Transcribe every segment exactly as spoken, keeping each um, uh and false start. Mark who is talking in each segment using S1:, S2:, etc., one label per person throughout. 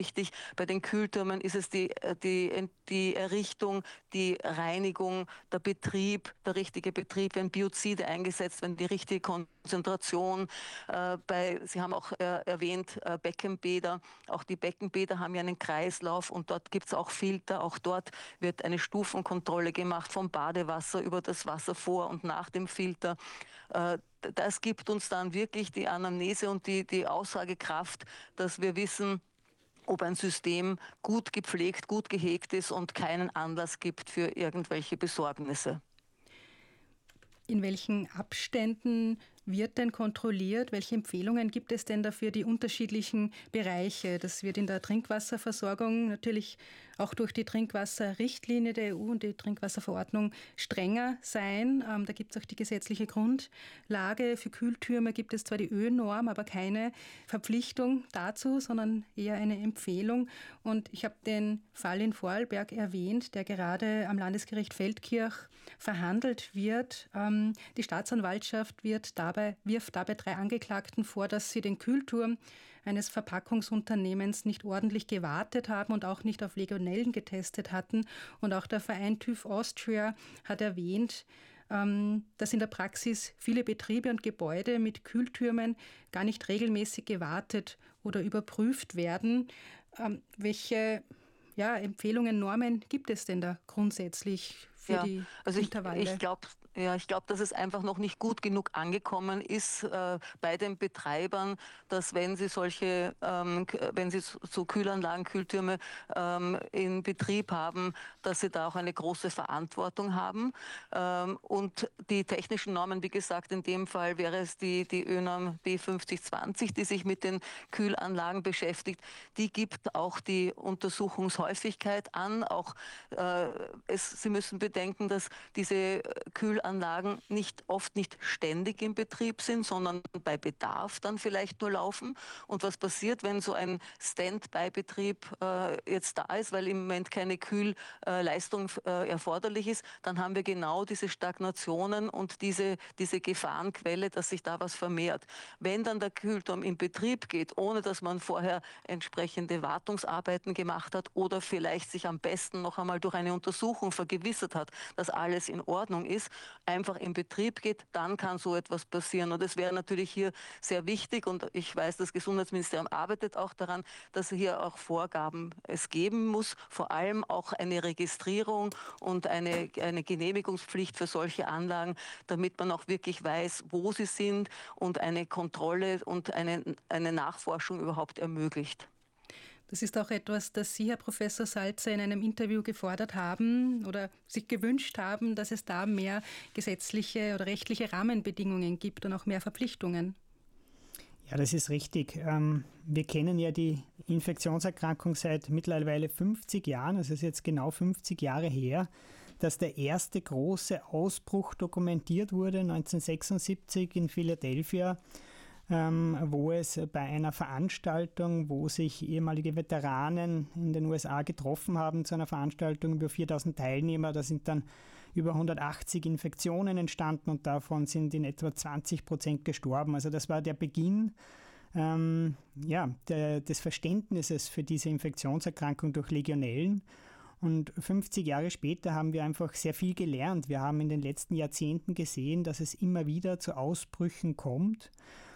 S1: wichtig. Bei den Kühltürmen ist es die, die, die Errichtung, die Reinigung, der Betrieb, der richtige Betrieb, wenn Biozide eingesetzt werden, die richtige Konzentration. Äh, bei, Sie haben auch äh, erwähnt, äh, Beckenbäder. Auch die Beckenbäder haben ja einen Kreislauf und dort gibt es auch Filter. Auch dort wird eine Stufenkontrolle gemacht vom Badewasser über das Wasser vor und nach dem Filter. Äh, das gibt uns dann wirklich die Anamnese und die, die Aussagekraft, dass wir wissen, ob ein System gut gepflegt, gut gehegt ist und keinen Anlass gibt für irgendwelche Besorgnisse.
S2: In welchen Abständen wird denn kontrolliert? Welche Empfehlungen gibt es denn dafür die unterschiedlichen Bereiche? Das wird in der Trinkwasserversorgung natürlich auch durch die Trinkwasserrichtlinie der E U und die Trinkwasserverordnung strenger sein. Ähm, da gibt es auch die gesetzliche Grundlage. Für Kühltürme gibt es zwar die Ö-Norm, aber keine Verpflichtung dazu, sondern eher eine Empfehlung. Und ich habe den Fall in Vorarlberg erwähnt, der gerade am Landesgericht Feldkirch verhandelt wird. Ähm, die Staatsanwaltschaft wird da Dabei, wirft dabei drei Angeklagten vor, dass sie den Kühlturm eines Verpackungsunternehmens nicht ordentlich gewartet haben und auch nicht auf Legionellen getestet hatten. Und auch der Verein TÜV Austria hat erwähnt, dass in der Praxis viele Betriebe und Gebäude mit Kühltürmen gar nicht regelmäßig gewartet oder überprüft werden. Welche ja, Empfehlungen, Normen gibt es denn da grundsätzlich für
S1: ja,
S2: die
S1: also ich,
S2: Intervalle?
S1: Ich glaube, ja, ich glaube, dass es einfach noch nicht gut genug angekommen ist äh, bei den Betreibern, dass wenn sie solche, ähm, wenn sie so Kühlanlagen, Kühltürme ähm, in Betrieb haben, dass sie da auch eine große Verantwortung haben. Ähm, und die technischen Normen, wie gesagt, in dem Fall wäre es die, die Ö-Norm B fünfzig zwanzig, die sich mit den Kühlanlagen beschäftigt. Die gibt auch die Untersuchungshäufigkeit an. Auch äh, es, Sie müssen bedenken, dass diese Kühlanlagen nicht oft nicht ständig im Betrieb sind, sondern bei Bedarf dann vielleicht nur laufen. Und was passiert, wenn so ein Stand-by-Betrieb äh, jetzt da ist, weil im Moment keine Kühlleistung äh, erforderlich ist, dann haben wir genau diese Stagnationen und diese, diese Gefahrenquelle, dass sich da was vermehrt. Wenn dann der Kühlturm in Betrieb geht, ohne dass man vorher entsprechende Wartungsarbeiten gemacht hat oder vielleicht sich am besten noch einmal durch eine Untersuchung vergewissert hat, dass alles in Ordnung ist, einfach in Betrieb geht, dann kann so etwas passieren. Und es wäre natürlich hier sehr wichtig, und ich weiß, das Gesundheitsministerium arbeitet auch daran, dass hier auch Vorgaben es geben muss, vor allem auch eine Registrierung und eine, eine Genehmigungspflicht für solche Anlagen, damit man auch wirklich weiß, wo sie sind und eine Kontrolle und eine, eine Nachforschung überhaupt ermöglicht.
S2: Das ist auch etwas, das Sie, Herr Professor Salzer, in einem Interview gefordert haben oder sich gewünscht haben, dass es da mehr gesetzliche oder rechtliche Rahmenbedingungen gibt und auch mehr Verpflichtungen.
S3: Ja, das ist richtig. Wir kennen ja die Infektionserkrankung seit mittlerweile fünfzig Jahren. Es ist jetzt genau fünfzig Jahre her, dass der erste große Ausbruch dokumentiert wurde, neunzehnhundertsechsundsiebzig in Philadelphia, wo es bei einer Veranstaltung, wo sich ehemalige Veteranen in den U S A getroffen haben, zu einer Veranstaltung über viertausend Teilnehmer, da sind dann über hundertachtzig Infektionen entstanden und davon sind in etwa zwanzig Prozent gestorben. Also das war der Beginn ähm, ja, der, des Verständnisses für diese Infektionserkrankung durch Legionellen. Und fünfzig Jahre später haben wir einfach sehr viel gelernt. Wir haben in den letzten Jahrzehnten gesehen, dass es immer wieder zu Ausbrüchen kommt.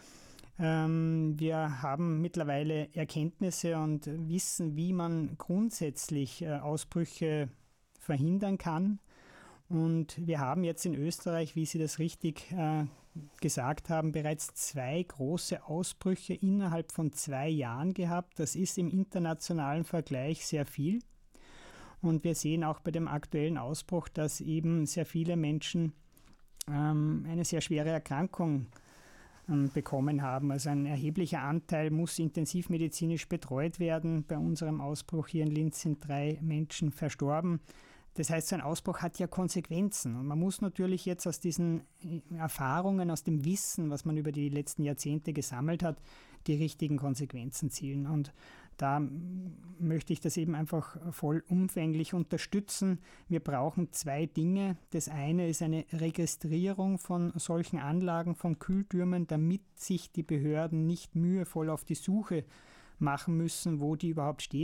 S3: Wir haben mittlerweile Erkenntnisse und wissen, wie man grundsätzlich Ausbrüche verhindern kann. Und wir haben jetzt in Österreich, wie Sie das richtig äh, gesagt haben, bereits zwei große Ausbrüche innerhalb von zwei Jahren gehabt. Das ist im internationalen Vergleich sehr viel. Und wir sehen auch bei dem aktuellen Ausbruch, dass eben sehr viele Menschen ähm, eine sehr schwere Erkrankung bekommen haben. Also ein erheblicher Anteil muss intensivmedizinisch betreut werden. Bei unserem Ausbruch hier in Linz sind drei Menschen verstorben. Das heißt, so ein Ausbruch hat ja Konsequenzen. Und man muss natürlich jetzt aus diesen Erfahrungen, aus dem Wissen, was man über die letzten Jahrzehnte gesammelt hat, die richtigen Konsequenzen ziehen. Und da möchte ich das eben einfach vollumfänglich unterstützen. Wir brauchen zwei Dinge. Das eine ist eine Registrierung von solchen Anlagen, von Kühltürmen, damit sich die Behörden nicht mühevoll auf die Suche machen müssen, wo die überhaupt stehen.